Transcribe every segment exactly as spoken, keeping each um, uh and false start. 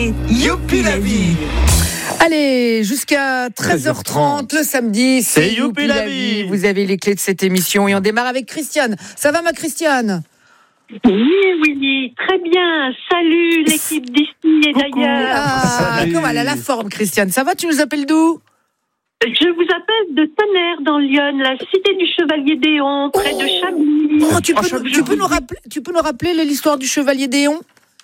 C'est Youpi la vie. Allez, jusqu'à treize heures trente le samedi, c'est, c'est Youpi la vie. Vous avez les clés de cette émission et on démarre avec Christiane. Ça va ma Christiane ? Oui, Willy, très bien. Salut l'équipe d'ici et d'ailleurs. Ah, comment elle a la forme, Christiane. Ça va, tu nous appelles d'où ? Je vous appelle de Tonnerre dans l'Yonne, la cité du Chevalier d'Éon, près oh de Chablis. Oh, tu, peux, oh, nous, tu, peux nous rappeler, tu peux nous rappeler l'histoire du Chevalier d'Éon ?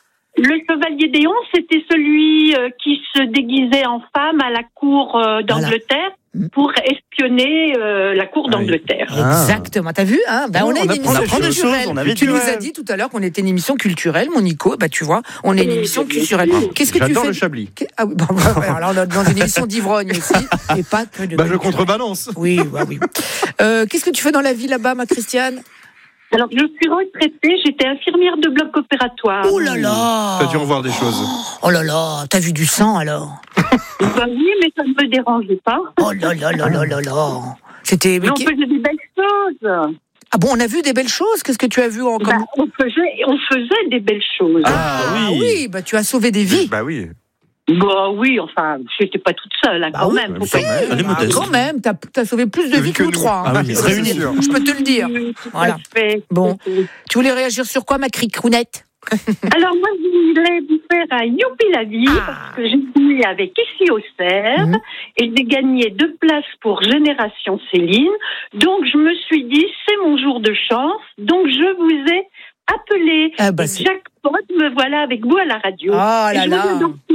Le Chevalier d'Éon, c'était celui euh, qui se déguisait en femme à la cour euh, d'Angleterre voilà. pour espionner euh, la cour d'Angleterre. Ah. Exactement, t'as vu hein ben, on, on a une émission culturelle. On avait tu nous as dit tout à l'heure qu'on était une émission culturelle, mon Nico. Bah tu vois, on est une émission culturelle. Qu'est-ce que J'adore tu fais le Chablis. Ah oui, bah, bah, alors on est dans une émission d'ivrogne aussi, et pas que de. Bah je contrebalance. Oui, bah, oui. Euh, qu'est-ce que tu fais dans la vie là-bas, ma Christiane ? Alors, je suis retraitée, j'étais infirmière de bloc opératoire. Oh là là! T'as dû revoir des choses. Oh là là, t'as vu du sang alors? Bah oui, mais ça ne me dérangeait pas. Oh là là là là là là! C'était. Mais on faisait des belles choses. Ah bon, on a vu des belles choses? Qu'est-ce que tu as vu en bah, on, faisait, on faisait des belles choses. Ah, ah oui. oui, bah tu as sauvé des vies. Bah oui. Bah oui, enfin, je n'étais pas toute seule, hein, bah quand oui, même. Oui, bah, quand même, t'as, t'as sauvé plus de vies que nous trois. Hein. Ah oui, réunis, je peux te le dire. Oui, voilà. Bon, tu voulais réagir sur quoi, ma cricrounette? Alors moi, je voulais vous faire un Youpi la vie, ah. parce que j'ai joué avec Ici Auxerre, mmh. et j'ai gagné deux places pour Génération Céline. Donc je me suis dit, c'est mon jour de chance, donc je vous ai appelé. Ah bah, Jackpot, me voilà avec vous à la radio. Oh là là.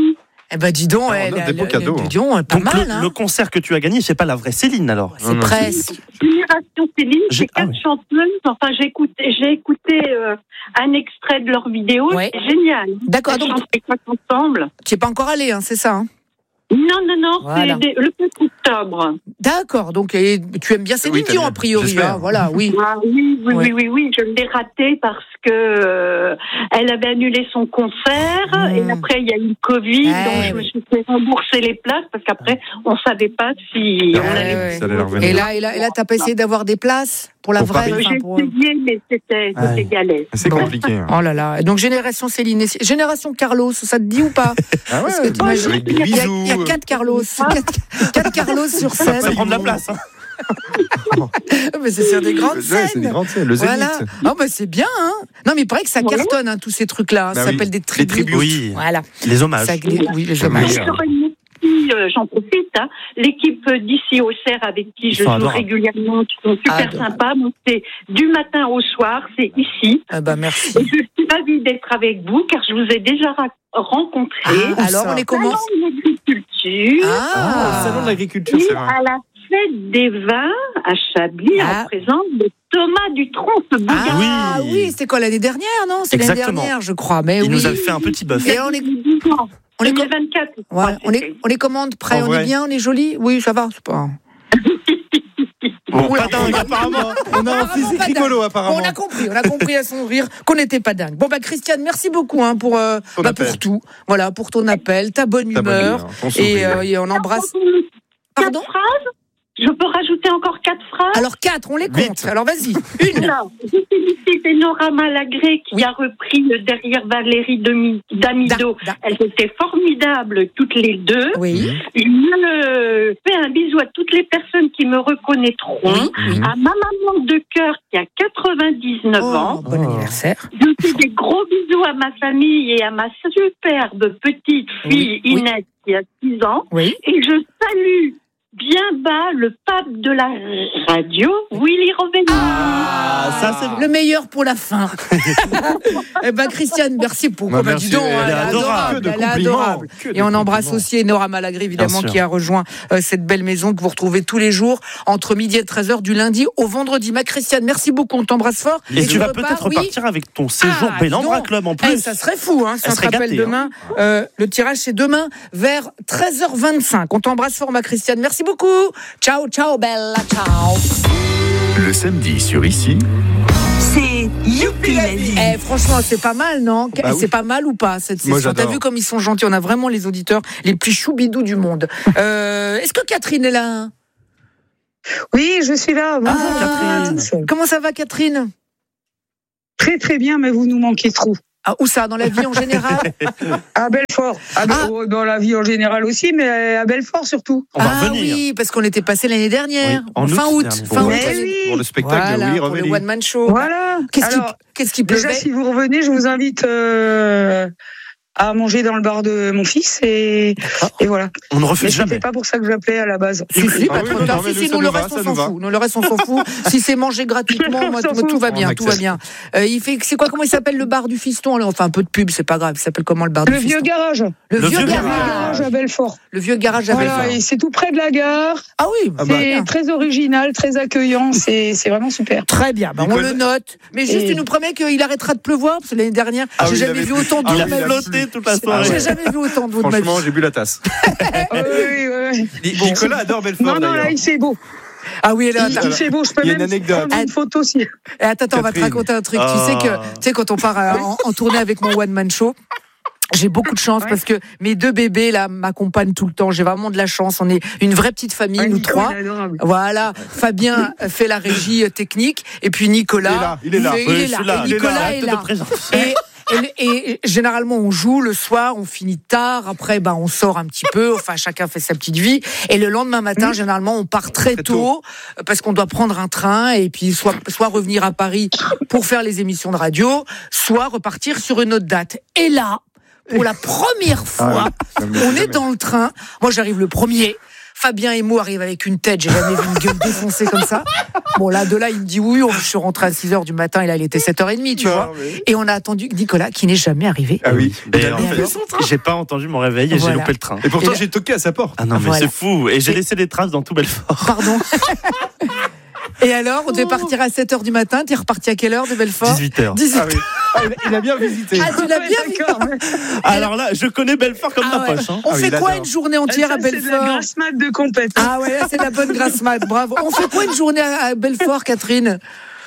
Eh ben dis donc, elle, elle, des beaux cadeaux. Dis donc, pas donc mal. Le, hein. le concert que tu as gagné, c'est pas la vraie Céline alors. C'est non, presque. Génération Céline, j'ai... c'est quatre ah, oui. chanteuses. Enfin, j'ai écouté, j'ai écouté euh, un extrait de leur vidéo. Ouais. C'est génial. D'accord. Elles donc chantent quatre ensemble. Tu n'es pas encore allé, hein, c'est ça hein? Non, non, non, voilà. c'est des, le quatre octobre. D'accord, donc et, tu aimes bien Céline Dion, oui, a priori. Hein, voilà, oui. Ah, oui, oui, ouais. oui, oui, oui, je l'ai raté parce que euh, elle avait annulé son concert mmh. et après il y a eu le Covid, ouais, donc je me suis fait rembourser les places parce qu'après on ne savait pas si ouais, on allait. Ouais. Et là, et là, et là, t'as pas essayé d'avoir des places pour la vraie. Enfin, j'ai pour... essayé, mais c'était, c'était ouais. galère. C'est bon. compliqué. Hein. Oh là là. Donc génération Céline, Génération Carlos, ça te dit ou pas? Ah ouais. Parce que bah, avec des bisous. Il y a quatre Carlos, quatre, quatre Carlos sur scène. Ça prend de la place. Hein. Mais c'est sur des grandes scènes. Ouais, c'est des grandes scènes. Le Zénith. Voilà. Oh bah c'est bien. Hein. Non mais il paraît que ça cartonne hein, tous ces trucs-là. Hein. Bah ça oui. s'appelle des tribus. Les tribus. Oui. Voilà. Les hommages. Ça, oui, les hommages. Euh, j'en profite, hein. L'équipe d'Ici Auxerre avec qui je joue adorables. régulièrement, qui sont super Adorable. sympas. Donc c'est du matin au soir, c'est ici. Ah bah merci. Et je suis ravie d'être avec vous car je vous ai déjà ra- rencontré. Ah, alors ça. on est comment? Salon de l'agriculture. Ah, ah salon de l'agriculture, c'est vrai. À la fête des vins à Chablis, ah. en présence de Thomas Dutronc, ce beau ah, gars. oui, oui, c'était quoi l'année dernière, non? C'est Exactement. l'année dernière, je crois. Mais il oui. nous avait fait un petit bœuf. Et on est. On est, com- ouais, on, est, on est commande prêt, on est bien, on est joli. Oui, ça va, c'est pas. Bon, oui, pas dingue, apparemment. On a un physique rigolo, apparemment. Bon, on a compris, on a compris à son rire qu'on n'était pas dingue. Bon, bah, Christiane, merci beaucoup hein, pour, euh, bah, pour tout. Voilà, pour ton appel, ta bonne ta humeur. Bonne humeur et, euh, et on embrasse. Pardon ? Je peux rajouter encore quatre phrases ? Alors quatre, on les compte. Vite. Alors vas-y, une. Alors, je félicite Nora Malagré qui oui. a repris le Derrière Valérie Damido. Da, da. Elles étaient formidables toutes les deux. Oui. Je fais un bisou à toutes les personnes qui me reconnaîtront. Oui. Oui. À ma maman de cœur qui a quatre-vingt-dix-neuf oh, ans. Bon anniversaire. Je fais des gros bisous à ma famille et à ma superbe petite fille oui. Inès oui. qui a six ans. Oui. Et je salue bien bas, le pape de la radio, Willy Roveni. Ah, ça c'est le meilleur pour la fin. Eh ben Christiane, merci pour bah, merci, dis donc, elle, elle est adorable, elle est adorable. Et on embrasse aussi Nora Malagré évidemment qui a rejoint euh, cette belle maison que vous retrouvez tous les jours entre midi et treize heures du lundi au vendredi. Ma Christiane, merci beaucoup, on t'embrasse fort. Et, et tu vas peut-être oui. repartir avec ton séjour ah, Bellambra Club en plus. Eh, ça serait fou hein, si on se rappelle gâtée, demain. Hein. Euh, le tirage c'est demain vers treize heures vingt-cinq. On t'embrasse fort ma Christiane. Merci beaucoup. Ciao, ciao, bella, ciao. Le samedi sur Ici, c'est Youpi la vie. Eh, franchement, c'est pas mal, non? Bah oui. C'est pas mal ou pas cette session? Moi, t'as vu comme ils sont gentils? On a vraiment les auditeurs les plus choubidous du monde. euh, est-ce que Catherine est là? Oui, je suis là. Bonjour, ah, Catherine. Comment ça va, Catherine? Très très bien, mais vous nous manquez trop. Ah, où ça? Dans la vie en général? À Belfort. À Ah. Be- Dans la vie en général aussi, mais à Belfort surtout. On va Ah revenir. oui, parce qu'on était passé l'année dernière, Oui, en fin août août. dernier. Fin août. Mais oui. Pour le spectacle Voilà, de Oui pour le Revelli. one man show. Voilà. Qu'est-ce qui, Alors, qu'est-ce qui déjà, pleuvait? si vous revenez, je vous invite euh, à manger dans le bar de mon fils et, et voilà. On ne Mais refuse c'était jamais. pas pour ça que j'appelais à la base. Si, si, Ah pas oui, trop non, tard. non, mais Si, nous, si, ça nous, le nous va, reste, ça on s'en nous va. fout. Nous, le reste, on s'en fout. Si c'est mangé gratuitement, moi, On s'en tout fout. va bien, On tout va accepte. bien. Euh, il fait, c'est quoi, comment il s'appelle le bar du fiston? Enfin, un peu de pub, c'est pas grave. Il s'appelle comment le bar Le du fiston? vieux garage. Le Le vieux vieux Le garage. vieux garage à Belfort. Le vieux garage à Voilà, Belfort. et c'est tout près de la gare. Ah oui, Ah bah. c'est C'est très original, très accueillant. C'est c'est vraiment super. très bien. Bah, on Nicole- le note. Mais juste, Et- tu nous promets qu'il arrêtera de pleuvoir, parce que l'année dernière, Ah j'ai oui, il jamais avait vu plu. autant d'eau Ah de oui, ma il a vie. Flotté toute la Ah soirée. J'ai ouais. jamais vu autant d'eau de ma vie. Franchement, j'ai bu la tasse. Ah oui, oui, oui. Ni- Nicolas adore Belfort Non, non, d'ailleurs. là, il fait beau. Ah oui, là, Il, attends. il fait beau. Je peux Il y a même une anecdote. prendre une photo aussi. Eh, Attends, attends, on va te Catherine. raconter un truc. Ah. Tu sais que, tu sais, quand on part euh, en, en tournée avec mon one man show, j'ai beaucoup de chance Ouais. parce que mes deux bébés là m'accompagnent tout le temps. J'ai vraiment de la chance. On est une vraie petite famille, Ouais, nous Nico, trois. il est adorable. Voilà, Fabien fait la régie euh, technique et puis Nicolas. Il est là, il est là. Il est Oui, là. je suis là. Et Nicolas Arrête est de là. te présenter. Et, et- et généralement on joue le soir, on finit tard. Après, ben on sort un petit peu. Enfin, chacun fait sa petite vie. Et le lendemain matin, généralement, on part très Très tôt euh, parce qu'on doit prendre un train et puis soit soit revenir à Paris pour faire les émissions de radio, soit repartir sur une autre date. Et là, pour la première fois, Ah oui. on est dans le train. Moi, j'arrive le premier. Fabien et moi arrivent avec une tête, j'ai jamais vu une gueule défoncée comme ça. Bon, là, de là, il me dit oui, je suis rentré à six heures du matin et là, il était sept heures trente, tu Non, vois. mais- Et on a attendu Nicolas, qui n'est jamais arrivé. Ah oui. Et Il a en bien fait, fait son train. j'ai pas entendu mon réveil et Voilà. j'ai loupé le train. Et pourtant, Et là- j'ai toqué à sa porte. Ah non, mais Voilà. c'est fou. Et j'ai Et- laissé des traces dans tout Belfort. Pardon. Et alors, on devait partir à sept heures du matin. T'es reparti à quelle heure de Belfort dix-huit heures. dix-huit Ah oui. Ah, il a- il a bien visité. Ah, tu l'as bien vu. D'accord. Alors là, je connais Belfort comme Ah ma ouais. poche. Hein. On Ah oui, fait il quoi adore. une journée entière à Ça, c'est de la Belfort? grasse mat de compète. Ah ouais, là, c'est la bonne grasse mat, bravo. On fait quoi une journée à à Belfort, Catherine?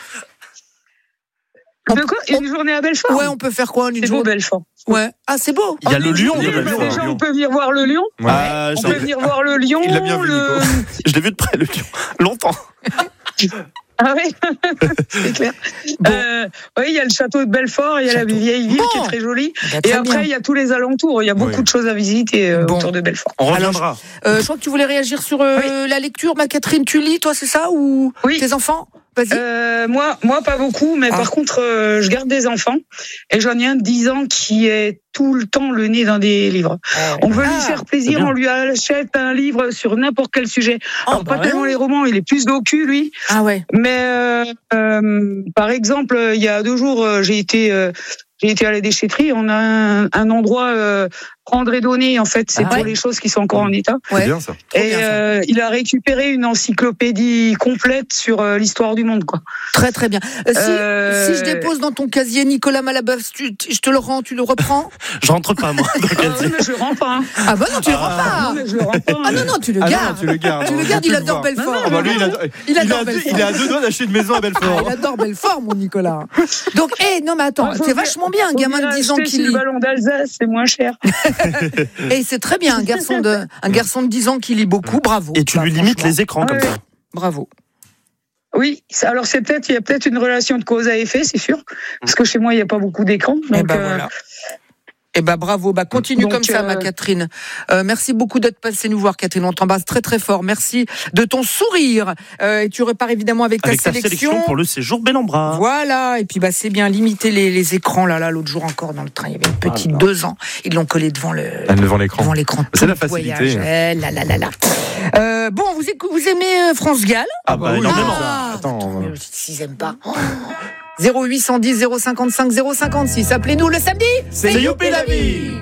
De quoi? Une journée à Belfort? Ouais, on peut faire quoi une C'est beau, journée? Oui, Ouais. Ah, c'est beau. Il y a le lion Oui, de bah, Belfort. déjà, on peut venir voir le lion. Ouais. Ah, On j'en- peut venir voir le lion. Il l'a bien vu, le... je l'ai vu de près, le lion. Longtemps. Ah oui, c'est clair. Bon. Euh, oui, il y a le château de Belfort, il y a Château. la vieille ville Bon. qui est très jolie. Bah, Et très après, bien. il y a tous les alentours. Il y a beaucoup Oui. de choses à visiter euh, Bon. autour de Belfort. On reviendra. Euh, je crois que tu voulais réagir sur euh, la lecture, ma Catherine. Tu lis, toi, c'est ça? Ou Oui. tes enfants? Vas-y. Euh, moi, moi, pas beaucoup, mais Ah. par contre, euh, je garde des enfants. Et j'en ai un de dix ans qui est tout le temps le nez dans des livres. On veut lui Ah, faire c'est plaisir, bien. on lui achète un livre sur n'importe quel sujet. Ah, Alors, bah pas ouais. tellement les romans, il est plus docu, lui. Ah ouais. Mais euh, euh, par exemple, il y a deux jours, euh, j'ai été, euh, j'ai été à la déchetterie. On a un, un endroit euh, prendre et donner. En fait, c'est Ah pour ouais. les choses qui sont encore en état. C'est Ouais. bien ça. Trop Et bien, ça. euh, il a récupéré une encyclopédie complète sur euh, l'histoire du monde, quoi. Très très bien. Euh, si, Euh, si je dépose dans ton casier Nicolas Malabeuf, tu, tu- je te le rends, tu le reprends? Je rentre pas, moi. dans le Ah, casier. oui, mais je le rends pas. Hein. Ah bah non, tu le rends Non, pas. mais je le rends pas. Ah non, non, tu le Ah non, gardes. tu le gardes. Tu le on gardes, veut il plus adore le voir. Belfort. Ah bah lui, il adore, Il il adore a deux- Belfort. il est à deux doigts d'acheter une maison à Ah, Belfort. il adore Belfort, mon Nicolas. Donc, hé, non mais attends, Ah, faut c'est bien- vachement bien, un Faut gamin bien de dix ans acheter qui sur le lit. ballon d'Alsace, c'est moins cher. Et c'est très bien, un garçon de, un garçon de dix ans qui lit beaucoup, bravo. Et tu Bah, lui limites franchement, les écrans comme Ouais. ça. Bravo. Oui, ça- alors c'est peut-être, il y a peut-être une relation de cause à effet, c'est sûr, parce que chez moi il n'y a pas beaucoup d'écrans. Et Donc, bah euh, voilà. Et bah bravo, bah continue Donc, comme ça, euh, ma Catherine. Euh, merci beaucoup d'être passée nous voir, Catherine. On t'embrasse très très fort. Merci de ton sourire. Euh, et tu repars évidemment avec ta Avec ta sélection. sélection pour le séjour Bel-en-Bras. Voilà, et puis bah c'est bien limiter les, les écrans là là l'autre jour encore dans le train, il y avait une petite Ah, deux ans, ils l'ont collé devant le Devant l'écran. devant l'écran. C'est tout la le facilité. voyage. Eh, là là là là. Euh, bon, vous écou- vous aimez euh, France Gall? Ah bah oui, énormément. Ah, Attends, tant euh, mieux, s'ils aiment pas. Oh. zéro huit cent dix zéro cinquante-cinq zéro cinquante-six, appelez-nous le samedi. C'est Youpi la vie.